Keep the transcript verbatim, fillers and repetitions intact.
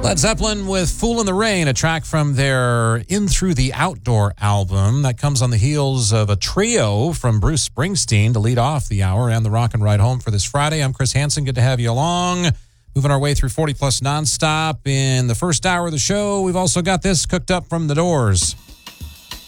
Led Zeppelin with Fool in the Rain, a track from their In Through the Outdoor album that comes on the heels of a trio from Bruce Springsteen to lead off the hour and the Rock and Ride Home for this Friday. I'm Chris Hansen. Good to have you along. Moving our way through forty plus nonstop. In the first hour of the show, we've also got this cooked up from The Doors.